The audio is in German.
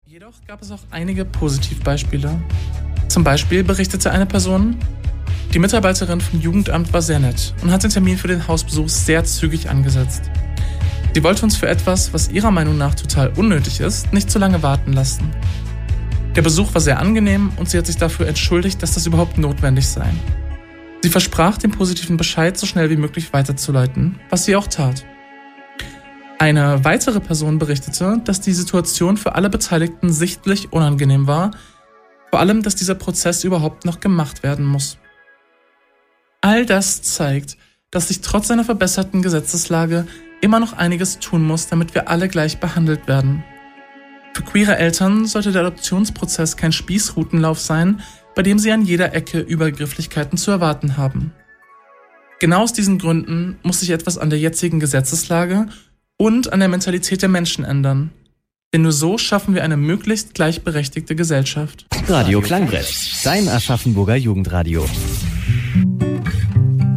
Jedoch gab es auch einige Positivbeispiele. Zum Beispiel berichtete eine Person: Die Mitarbeiterin vom Jugendamt war sehr nett und hat den Termin für den Hausbesuch sehr zügig angesetzt. Sie wollte uns für etwas, was ihrer Meinung nach total unnötig ist, nicht zu lange warten lassen. Der Besuch war sehr angenehm und sie hat sich dafür entschuldigt, dass das überhaupt notwendig sei. Sie versprach, den positiven Bescheid so schnell wie möglich weiterzuleiten, was sie auch tat. Eine weitere Person berichtete, dass die Situation für alle Beteiligten sichtlich unangenehm war, vor allem, dass dieser Prozess überhaupt noch gemacht werden muss. All das zeigt, dass sich trotz einer verbesserten Gesetzeslage immer noch einiges tun muss, damit wir alle gleich behandelt werden. Für queere Eltern sollte der Adoptionsprozess kein Spießrutenlauf sein, bei dem sie an jeder Ecke Übergrifflichkeiten zu erwarten haben. Genau aus diesen Gründen muss sich etwas an der jetzigen Gesetzeslage und an der Mentalität der Menschen ändern. Denn nur so schaffen wir eine möglichst gleichberechtigte Gesellschaft. Radio Klangbrett, dein Aschaffenburger Jugendradio.